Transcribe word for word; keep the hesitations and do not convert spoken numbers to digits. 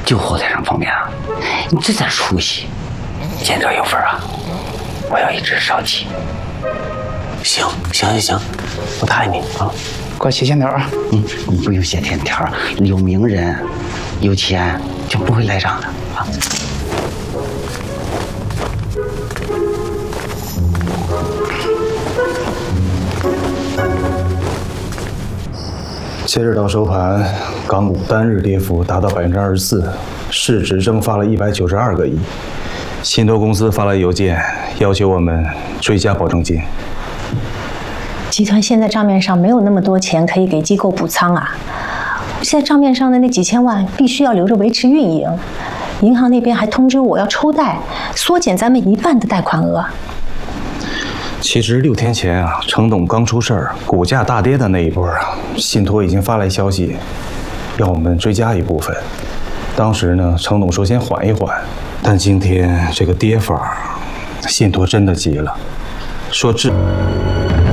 就后台上方面啊，你这点出息，见者有份啊！我要一直烧气。 行行行行，我答应你啊。 给我写欠条啊！ 嗯，你不用写欠条，有名人、有钱就不会赖账的啊。 截止到收盘，港股单日跌幅达到百分之二十四，市值蒸发了一百九十二个亿。信托公司发来邮件，要求我们追加保证金。 集团现在账面上没有那么多钱可以给机构补仓啊，现在账面上的那几千万必须要留着维持运营。银行那边还通知我要抽贷，缩减咱们一半的贷款额。 其实六天前啊，程董刚出事儿，股价大跌的那一波啊，信托已经发来消息，要我们追加一部分。当时呢，程董说先缓一缓，但今天这个跌法，信托真的急了，说至。